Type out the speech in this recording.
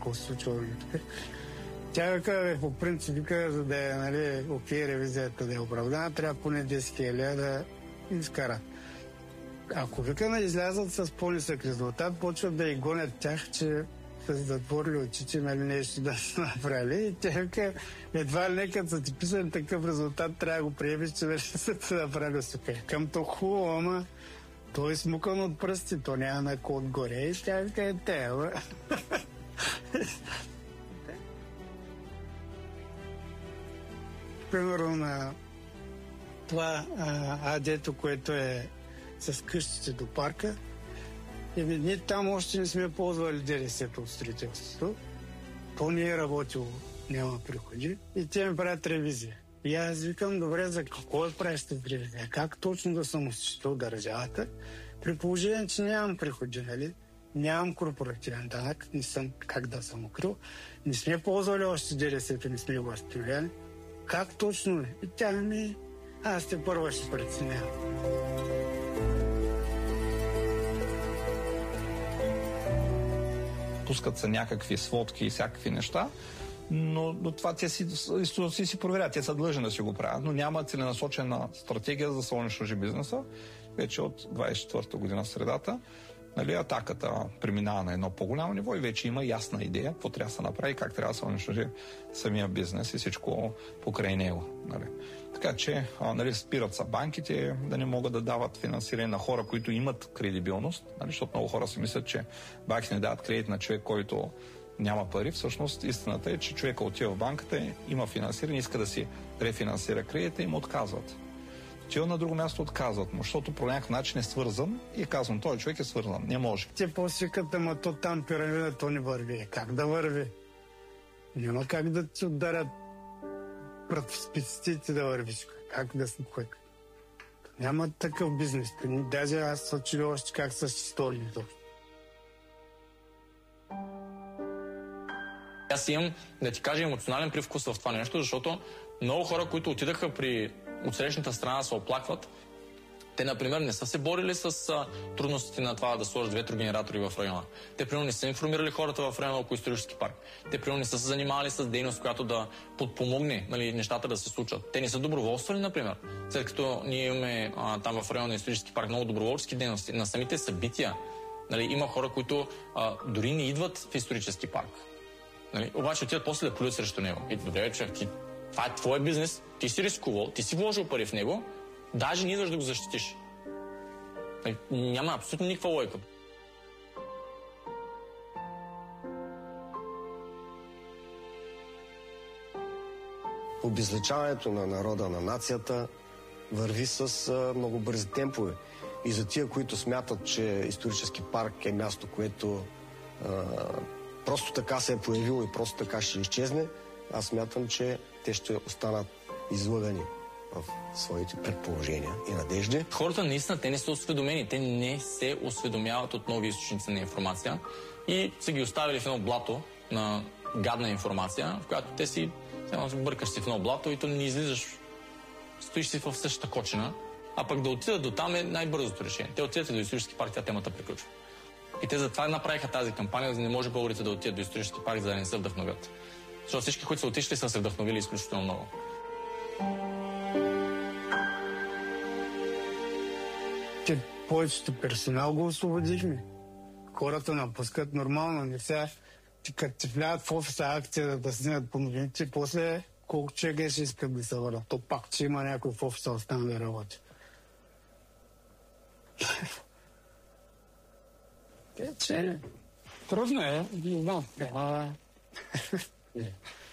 какво се случва. Тя вика, по принцип, за да е, нали, окей, ревизията да е оправдана, трябва поне 10 000 да изкарат. Ако вика да излязат с по-нисък резултат, почват да и гонят тях, че са затворили очите, нали, нещо да са направили. И тя вика, едва ли като са ти писали такъв резултат, трябва да го приемеш, че вече са те направили супер. Към то хубаво, ама той е смукан от пръсти, то няма на код горе и тя вика, те, примерно на това адето, което е с къщите до парка, ние там още не сме ползвали ДДС-то от строителството. То не е работило, няма приходи. И те ми правят ревизия. И аз викам, добре, за какво правиш тази ревизия? Как точно да съм осъществил държавата? При положение, че нямам приходи, нали? Нямам корпоративен данък, не съм как да съм укрил. Не сме ползвали още ДДС-то, не сме го възстановили. Как точно ли? И тя ми, аз те първо ще преценявам. Пускат се някакви сводки и всякакви неща, но това те си проверят, те са длъжни да си го правят, но няма целенасочена стратегия за да се унищожи бизнеса. Вече от 24-та година средата, нали, атаката преминава на едно по-голямо ниво и вече има ясна идея какво трябва да се направи, как трябва да се унищожи самия бизнес и всичко покрай него. Нали. Така че, нали, спират са банките да не могат да дават финансиране на хора, които имат кредибилност, нали, защото много хора си мислят, че банките не дават кредит на човек, който няма пари. Всъщност истината е, че човека отива в банката, има финансиране, иска да си рефинансира кредита и му отказват. Отива на друго място, отказват му, защото по някакъв начин е свързан и казвам, този човек е свързан, не може. Те после като ама то там пирамида, то не върви. Как да върви? Няма как да ти ударят пред спиците да вървиш. Как да се ходи? Няма такъв бизнес. Даже аз се чудя още как са истории. Аз имам, да ти кажа, емоционален привкус в това нещо, защото много хора, които отидаха при отсрещната страна да се оплакват, те, например, не са се борили с трудностите на това да сложат ветрогенератори в района. Те, примерно, не са информирали хората в района около исторически парк. Те, примерно, не са се занимавали с дейност, която да подпомогне, нали, нещата да се случат. Те не са доброволствали, например. След като ние имаме там в района на исторически парк много доброволчески дейности, на самите събития, нали, има хора, които дори не идват в исторически парк. Нали, обаче отидат после да плюят срещу него. И добре, човек, това е твой бизнес, ти си рискувал, ти си вложил пари в него, даже не идваш да го защитиш. Няма абсолютно никаква логика. Обезличаването на народа, на нацията върви с много бързи темпове. И за тия, които смятат, че исторически парк е място, което просто така се е появило и просто така ще изчезне, аз смятам, че те ще останат излъгани в своите предположения и надежди. Хората наистина, те не са осведомени. Те не се осведомяват от нови източници на информация и са ги оставили в едно блато на гадна информация, в която те си бъркаш си в едно блато и то не излизаш, стоиш си в същата кочина, а пък да отидат до там е най-бързото решение. Те отидат до исторически парк, тя темата приключва. И те затова направиха тази кампания, за да не може българите да отидат до исторически парк, за да не се вдъхновят. Защото всички, които са отишли, са се вдъхновили изключително много. Те повечето персонал го освободихме. Хората напускат нормално, не сега, като ти влядат в офиса акция да снимат по новините, после колко човека ще искат да се върнат. То пак, че има някой в офиса остана да работи. Трудно е, не знам.